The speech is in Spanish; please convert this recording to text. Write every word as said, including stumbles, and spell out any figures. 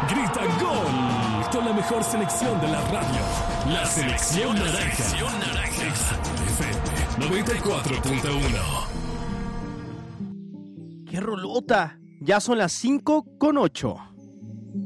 Grita gol con la mejor selección de la radio. La selección naranja. F M noventa y cuatro punto uno. ¡Qué rolota! Ya son las cinco con ocho.